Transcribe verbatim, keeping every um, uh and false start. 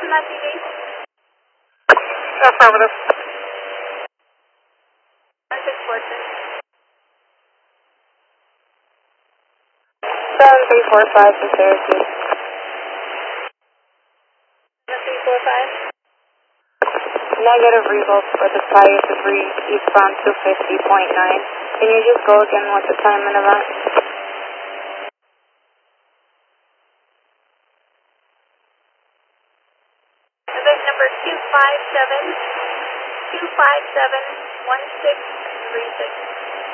on that T V? Affirmative. one six four six. seven three four five to Syracuse. seven three four five. Negative results for the Fire three eastbound two fifty point nine. Can you just go again with the time and event? Event number two five seven, two five seven, one six three six.